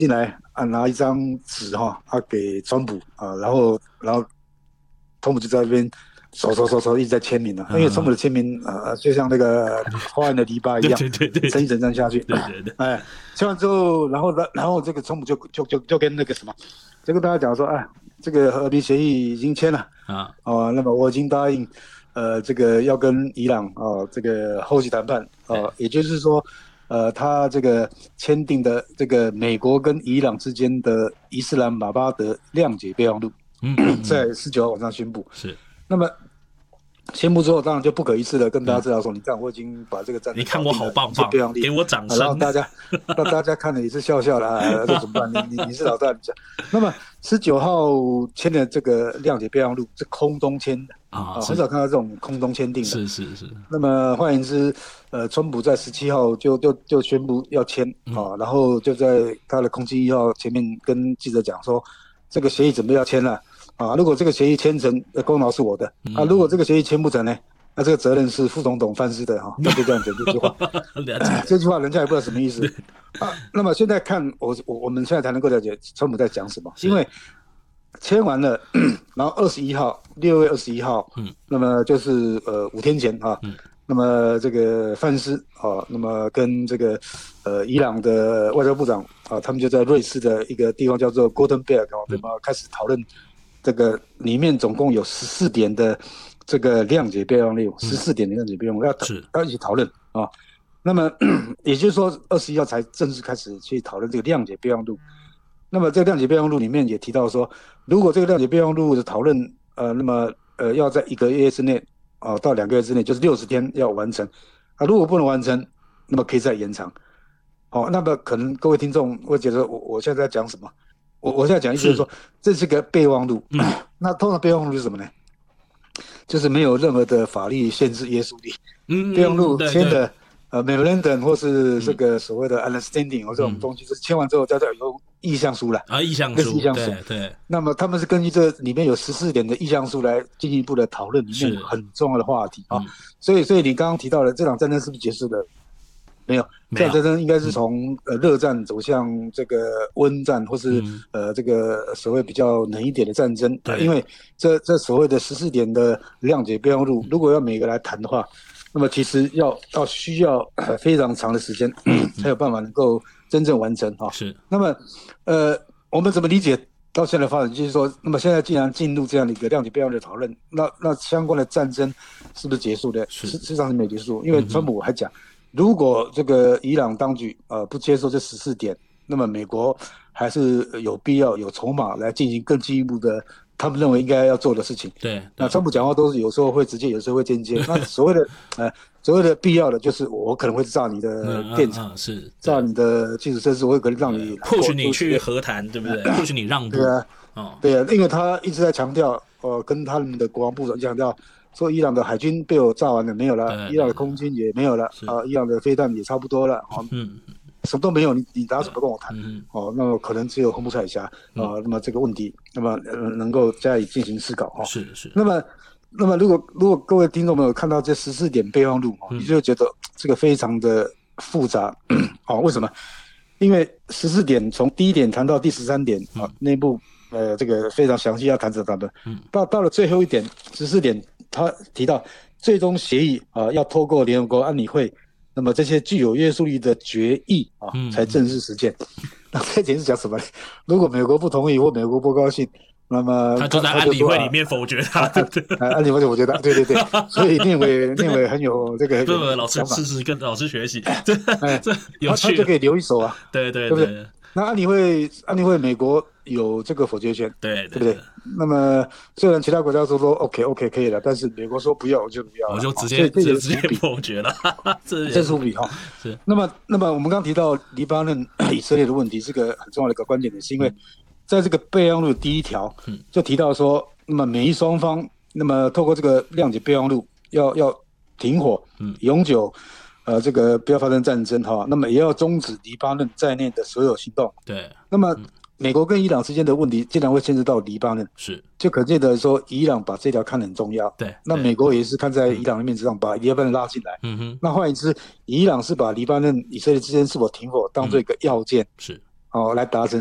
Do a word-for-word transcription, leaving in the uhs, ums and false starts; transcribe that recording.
进来啊，拿一张纸哈，啊给川普啊，然后然后川普就在那边手手手手一直在签名啊，因为川普的签名呃就像那个花园的篱笆一样， 对对对对， 一层一层这下去。 对对对， 哎，签完之后，然后然后这个川普就就就就跟那个什么，就跟大家讲说，哎，这个和平协议已经签了啊， 哦，那么我已经答应。呃，这个要跟伊朗啊、呃，这个后续谈判啊、呃，也就是说，呃，他这个签订的这个美国跟伊朗之间的伊斯兰马巴德谅解备忘录， 嗯嗯嗯在十九号晚上宣布。 是， 那么宣布之后，当然就不可一世的跟大家知道说，嗯、你看我已经把这个战争你看我好棒棒， 备忘录给我掌声。 然后大家，让大家看了也是笑笑的啊，这怎么办？你你你是老大，你讲。那么十九号签的这个谅解备忘录是空中签的啊、呃，很少看到这种空中签订的。 是是是。 那么换言之，呃，川普在十七号就就就宣布要签啊、呃，然后就在他的空军一号前面跟记者讲说，这个协议准备要签了。啊，如果这个协议签成，功劳是我的啊；如果这个协议签不成呢，那这个责任是副总统范斯的哈。那就这样讲这句话，这句话人家也不知道什么意思啊。那么现在看我我我们现在才能够了解川普在讲什么，因为签完了，然后二十一号，六月二十一号，嗯，那么就是呃五天前啊，嗯，那么这个范斯啊，那么跟这个呃伊朗的外交部长啊，他们就在瑞士的一个地方叫做 Gothenburg 啊，对吗？开始讨论。这个里面总共有十四点的这个谅解备忘录，十四点的谅解备忘录要要一起讨论啊。那么也就是说，二十一号才正式开始去讨论这个谅解备忘录。那么这个谅解备忘录里面也提到说，如果这个谅解备忘录的讨论，呃，那么呃要在一个月之内啊、呃、到两个月之内，就是六十天要完成啊。如果不能完成，那么可以再延长。哦，那么可能各位听众会觉得我我现在在讲什么？我我现在讲意思就是说，这是个备忘录。嗯、那通常备忘录是什么呢？就是没有任何的法律限制约束力。嗯，备忘录签的呃 memorandum 或是这个所谓的 understanding 或这种东西，就是签完之后叫做有意向书了啊，意向书， 意向书。 对对。 那么他们是根据这里面有十四点的意向书来进一步的讨论里面很重要的话题啊。嗯、所以，所以你刚刚提到的这场战争是不是结束了？没有，这场战争应该是从呃热战走向这个温战，或是、嗯、呃这个所谓比较冷一点的战争。因为这这所谓的十四点的谅解备忘录，如果要每个来谈的话，那么其实要要需要、呃、非常长的时间、嗯、才有办法能够真正完成哈。是。那么呃，我们怎么理解到现在的发展？就是说，那么现在既然进入这样的一个谅解备忘录的讨论，那那相关的战争是不是结束的？事实上是没有结束，因为川普还讲。嗯，如果这个伊朗当局呃不接受这十四点，那么美国还是有必要有筹码来进行更进一步的他们认为应该要做的事情。对，那川普讲话都是有时候会直接，有时候会间接。那所谓的呃所谓的必要的，就是我可能会炸你的电厂，嗯嗯、是炸你的基础设施，我可能让你迫许你去和谈，对不对？迫许你让步。 对啊，哦，对啊，因为他一直在强调，呃，跟他们的国防部长强调。说伊朗的海军被我炸完了，没有了；伊朗的空军也没有了，啊，伊朗的飞弹也差不多了，啊，嗯，什么都没有，你你拿什么跟我谈？嗯、哦，那么可能只有洪木海峡啊、呃，那么这个问题，那么、呃、能够加以进行思考哈。是是。那么，那么如果如果各位听众朋友看到这十四点备忘录，你就会觉得这个非常的复杂，哦，为什么？因为十四点从第一点谈到第十三点啊，内部呃这个非常详细要谈着谈的，到到了最后一点十四点。他提到最终协议啊、呃，要透过联合国安理会，那么这些具有约束力的决议啊，嗯、才正式实践。那这点是讲什么呢？如果美国不同意或美国不高兴，那么他就在安理会里面否决他。 啊，安理会否决他，对对对。所以念伟念伟很有这个， 对老师试试跟老师学习，这这有趣， 他就可以留一手啊。 对对对不对？那安理会安理会美国有这个否决权， 对对, 对不对？那么虽然其他国家说说 OK OK 可以了，但是美国说不要我就不要了， 我就直接直接直接否决了， 这是无比哈。是。那么那么我们刚提到黎巴嫩以色列的问题是个很重要的一个关键点，是因为在这个备忘录第一条就提到说，那么美伊双方那么透过这个谅解备忘录要要停火，永久。呃，这个不要发生战争哈，那么也要终止黎巴嫩在内的所有行动。对，那么、嗯、美国跟伊朗之间的问题，竟然会牵涉到黎巴嫩，是就可见得说，伊朗把这条看得很重要。对，那美国也是看在伊朗的面子上，把黎巴嫩拉进来。嗯哼，那换言之，伊朗是把黎巴嫩、以色列之间是否停火当做一个要件。嗯、是， 哦来达成。